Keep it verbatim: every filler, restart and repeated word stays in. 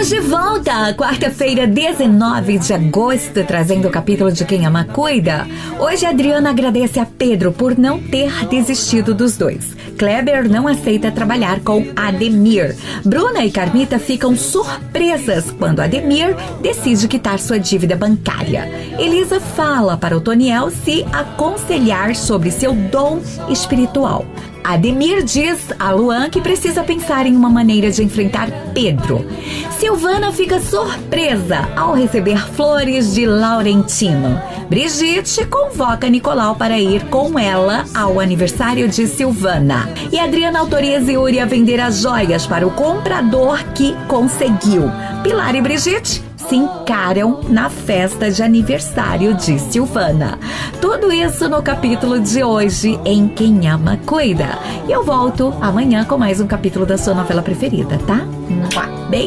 Estamos de volta, quarta-feira, dezenove de agosto, trazendo o capítulo de Quem Ama Cuida. Hoje a Adriana agradece a Pedro por não ter desistido dos dois. Kleber não aceita trabalhar com Ademir. Bruna e Carmita ficam surpresas quando Ademir decide quitar sua dívida bancária. Elisa fala para o Toniel se aconselhar sobre seu dom espiritual. Ademir diz a Luan que precisa pensar em uma maneira de enfrentar Pedro. Silvana fica surpresa ao receber flores de Laurentino. Brigitte convoca Nicolau para ir com ela ao aniversário de Silvana. E Adriana autoriza Yuri a vender as joias para o comprador que conseguiu. Pilar e Brigitte se encaram na festa de aniversário de Silvana. Tudo isso no capítulo de hoje em Quem Ama Cuida. E eu volto amanhã com mais um capítulo da sua novela preferida, tá? Beijo!